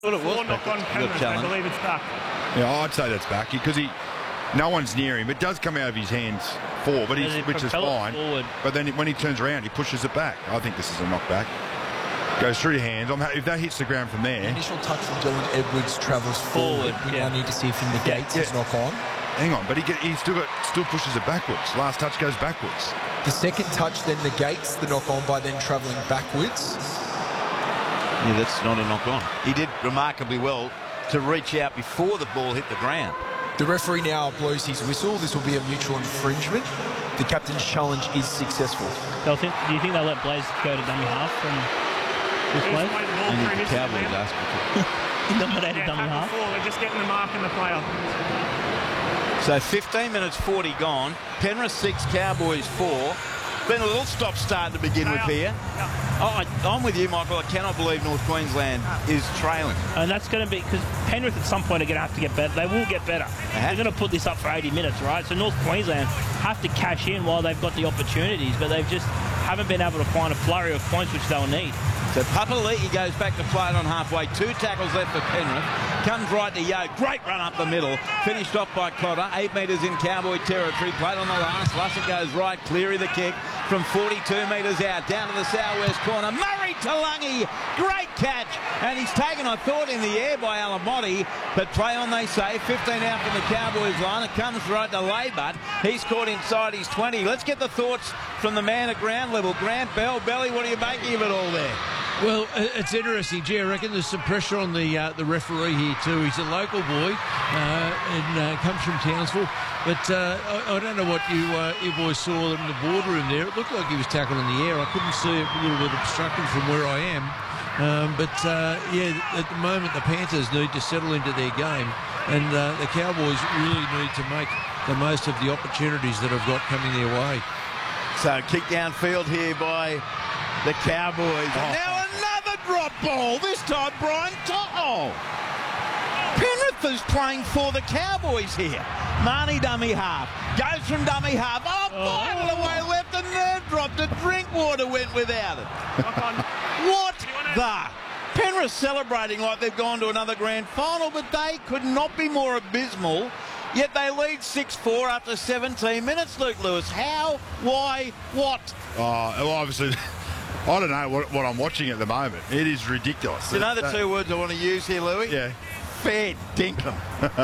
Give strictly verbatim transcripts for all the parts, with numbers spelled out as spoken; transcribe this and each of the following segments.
Well, it was Four knock on Penrith, I believe it's back. Yeah, I'd say that's back because he, no one's near him. It does come out of his hands four, but he's, he which is fine. Forward. But then when he turns around, he pushes it back. I think this is a knockback. Goes through your hands. I'm, if that hits the ground from there. The initial touch from Dylan Edwards travels forward. Forward, We yeah. now need to see if he negates Yeah. his knock on. Hang on, but he, get, he still got still pushes it backwards. Last touch goes backwards. The second touch then negates the knock on by then travelling backwards. Yeah, that's not a knock on. He did remarkably well to reach out before the ball hit the ground. The referee now blows his whistle. This will be a mutual infringement. The captain's challenge is successful. They'll think, do you think they'll let Blaze go to dummy half from this He's play? played the ball You through need the initially Cowboys now. asking for. He nominated Yeah, dummy tackle half. four. They're just getting the mark and the player. So fifteen minutes forty gone. Penrith six, Cowboys four. Been a little stop-start to begin with here. Oh, I, I'm with you, Michael. I cannot believe North Queensland is trailing. And that's going to be because Penrith at some point are going to have to get better. They will get better. They're going to put this up for eighty minutes, right? So North Queensland have to cash in while they've got the opportunities, but they've just haven't been able to find a flurry of points which they'll need. So Papali'i goes back to play it on halfway. Two tackles left for Penrith. Comes right to Yo. Great run up the middle. Finished off by Cotter. Eight metres in Cowboy territory. Played on the last. Lussick goes right. Cleary the kick from forty-two metres out. Down to the southwest corner. Murray Talangi. Great catch. And he's taken, I thought, in the air by Alamotti. But play on, they say. fifteen out from the Cowboys line. It comes right to Laybutt. He's caught inside his twenty. Let's get the thoughts from the man at ground level. Grant Bell. Belly, what do you make of it all there? Well, it's interesting, Gee. I reckon there's some pressure on the uh, the referee here too. He's a local boy uh, and uh, comes from Townsville. But uh, I, I don't know what you uh, you boys saw in the boardroom there. It looked like he was tackled in the air. I couldn't see it, a little bit obstructed from where I am. Um, but uh, yeah, at the moment the Panthers need to settle into their game, and uh, the Cowboys really need to make the most of the opportunities that have got coming their way. So kick downfield here by the Cowboys. Oh. Now another drop ball. This time Brian To'o. Penrith is playing for the Cowboys here. Marnie dummy half. Goes from dummy half. Oh, oh. It away left and there dropped it. Drinkwater went without it. Knock on. What the? Penrith celebrating like they've gone to another grand final, but they could not be more abysmal. Yet they lead six four after seventeen minutes, Luke Lewis. How? Why? What? Oh, well, obviously, I don't know what, what I'm watching at the moment. It is ridiculous. You know the That- two words I want to use here, Louis? Yeah. Fair dinkum.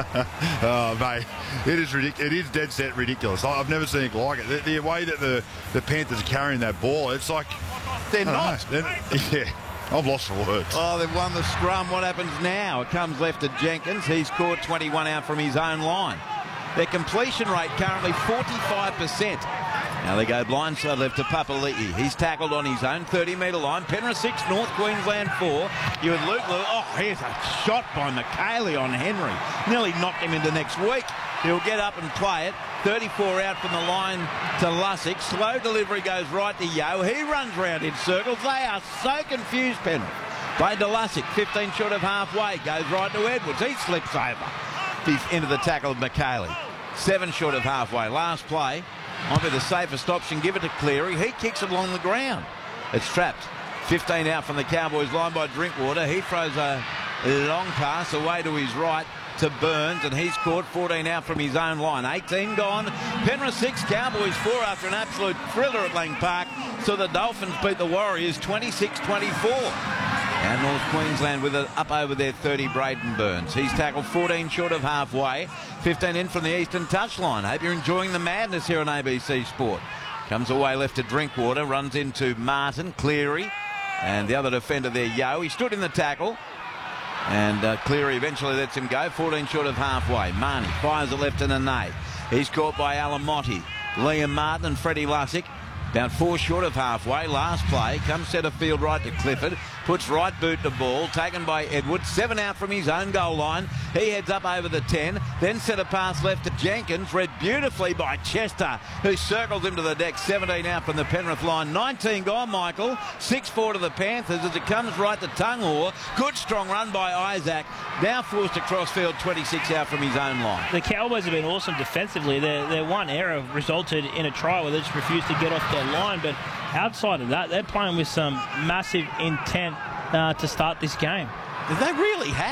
Oh, mate, it is ridiculous. It is dead set ridiculous. I- I've never seen it like it. The, the way that the, the Panthers are carrying that ball, it's like They're I don't not. know. They're- yeah, I've lost for words. Oh, they've won the scrum. What happens now? It comes left to Jenkins. He's caught twenty-one out from his own line. Their completion rate currently forty-five percent. Now they go blindside left to Papali'i. He's tackled on his own thirty metre line. Penrith six, North Queensland four. You with Luke Lewis. Oh, here's a shot by McKaylee on Henry. Nearly knocked him into next week. He'll get up and play it. thirty-four out from the line to Lussick. Slow delivery goes right to Yo. He runs round in circles. They are so confused, Penrith. Played to Lussick. fifteen short of halfway. Goes right to Edwards. He slips over. He's into the tackle of McKaylee. Seven short of halfway. Last play. Might be the safest option. Give it to Cleary. He kicks it along the ground. It's trapped. fifteen out from the Cowboys line by Drinkwater. He throws a long pass away to his right to Burns, and he's caught fourteen out from his own line. eighteen gone. Penrith six, Cowboys four after an absolute thriller at Lang Park. So the Dolphins beat the Warriors twenty-six twenty-four. And North Queensland with it up over their thirty, Braden Burns. He's tackled fourteen short of halfway. fifteen in from the eastern touchline. Hope you're enjoying the madness here on A B C Sport. Comes away left to Drinkwater. Runs into Martin, Cleary. And the other defender there, Yo. He stood in the tackle. And uh, Cleary eventually lets him go. fourteen short of halfway. Marnie fires a left and a nay. He's caught by Alamotti. Liam Martin and Freddie Lussick. About four short of halfway. Last play. Comes centre field right to Clifford. Puts right boot to ball. Taken by Edwards. Seven out from his own goal line. He heads up over the ten. Then set a pass left to Jenkins. Read beautifully by Chester, who circles him to the deck. seventeen out from the Penrith line. nineteen gone, Michael. six four to the Panthers as it comes right to Tunghor. Good strong run by Isaac. Now forced across field. twenty-six out from his own line. The Cowboys have been awesome defensively. Their, their one error resulted in a try where they just refused to get off their line. But outside of that, they're playing with some massive intent uh, to start this game. Did they really have?